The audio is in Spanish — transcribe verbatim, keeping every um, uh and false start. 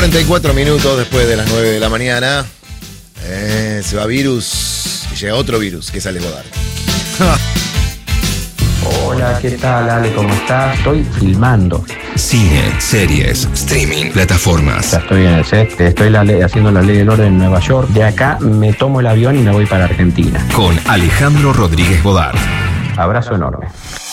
cuarenta y cuatro minutos después de las nueve de la mañana. Eh, se va virus y llega otro virus, que es Ale Godard. Hola, ¿qué tal, Ale? ¿Cómo estás? Estoy filmando. Cine, series, streaming, plataformas. Ya estoy en el set, estoy la ley, haciendo la ley del orden en Nueva York. De acá me tomo el avión y me voy para Argentina. Con Alejandro Rodríguez Godard. Abrazo enorme.